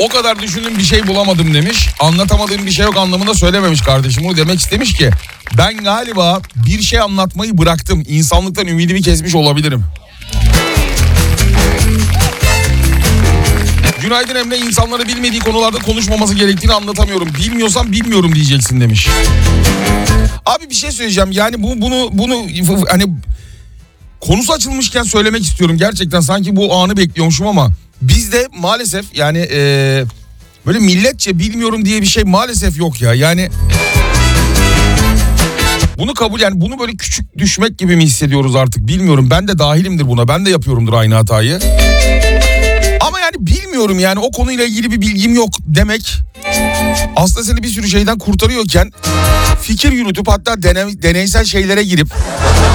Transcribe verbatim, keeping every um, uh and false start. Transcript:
O kadar düşündüm bir şey bulamadım demiş. Anlatamadığım bir şey yok anlamında söylememiş kardeşim. Bunu demek istemiş ki ben galiba bir şey anlatmayı bıraktım. İnsanlıktan ümidimi kesmiş olabilirim. Günaydın Emre, insanlara bilmediği konularda konuşmaması gerektiğini anlatamıyorum. Bilmiyorsan bilmiyorum diyeceksin demiş. Abi bir şey söyleyeceğim. Yani bu bunu bunu hani konusu açılmışken söylemek istiyorum. Gerçekten sanki bu anı bekliyormuşum ama bizde maalesef yani e, böyle milletçe bilmiyorum diye bir şey maalesef yok ya. Yani bunu kabul, yani bunu böyle küçük düşmek gibi mi hissediyoruz artık bilmiyorum. Ben de dahilimdir buna. Ben de yapıyorumdur aynı hatayı. Ama yani bilmiyorum, yani o konuyla ilgili bir bilgim yok demek aslında seni bir sürü şeyden kurtarıyorken fikir yürütüp hatta deney, deneysel şeylere girip